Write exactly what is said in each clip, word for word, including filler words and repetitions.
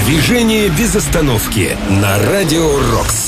Движение без остановки на Радио Рокс.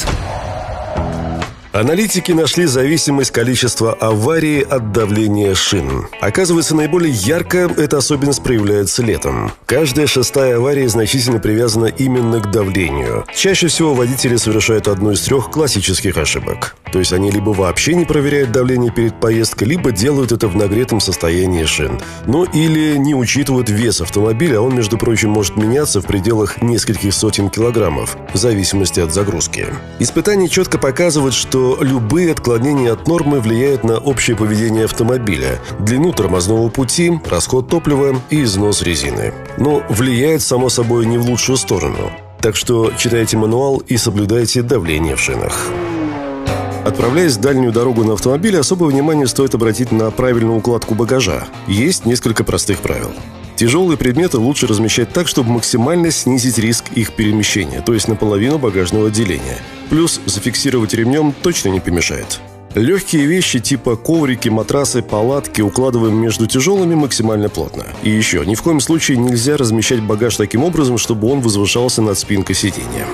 Аналитики нашли зависимость количества аварий от давления шин. Оказывается, наиболее ярко эта особенность проявляется летом. Каждая шестая авария значительно привязана именно к давлению. Чаще всего водители совершают одну из трех классических ошибок. То есть они либо вообще не проверяют давление перед поездкой, либо делают это в нагретом состоянии шин. Ну или не учитывают вес автомобиля, а он, между прочим, может меняться в пределах нескольких сотен килограммов, в зависимости от загрузки. Испытания четко показывают, что любые отклонения от нормы влияют на общее поведение автомобиля, длину тормозного пути, расход топлива и износ резины. Но влияет, само собой, не в лучшую сторону. Так что читайте мануал и соблюдайте давление в шинах. Отправляясь в дальнюю дорогу на автомобиле, особое внимание стоит обратить на правильную укладку багажа. Есть несколько простых правил. Тяжелые предметы лучше размещать так, чтобы максимально снизить риск их перемещения, то есть наполовину багажного отделения. Плюс зафиксировать ремнем точно не помешает. Легкие вещи типа коврики, матрасы, палатки укладываем между тяжелыми максимально плотно. И еще, ни в коем случае нельзя размещать багаж таким образом, чтобы он возвышался над спинкой сиденья.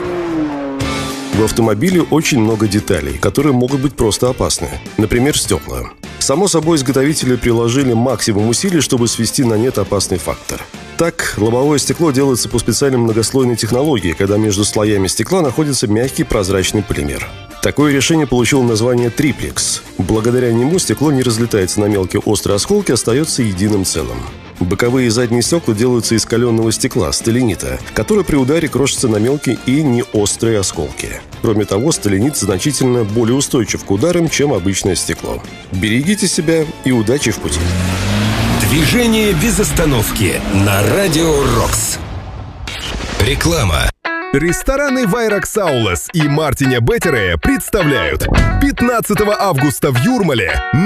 В автомобиле очень много деталей, которые могут быть просто опасны. Например, стекла. Само собой, изготовители приложили максимум усилий, чтобы свести на нет опасный фактор. Так, лобовое стекло делается по специальной многослойной технологии, когда между слоями стекла находится мягкий прозрачный полимер. Такое решение получило название триплекс. Благодаря нему стекло не разлетается на мелкие острые осколки, остается единым целым. Боковые и задние стекла делаются из каленого стекла, сталенита, который при ударе крошится на мелкие и неострые осколки. Кроме того, сталинит значительно более устойчив к ударам, чем обычное стекло. Берегите себя и удачи в пути. Движение без остановки на Радио Рокс. Реклама. Рестораны Вайракс Аулас и Мартиня Беттере представляют пятнадцатого августа в Юрмале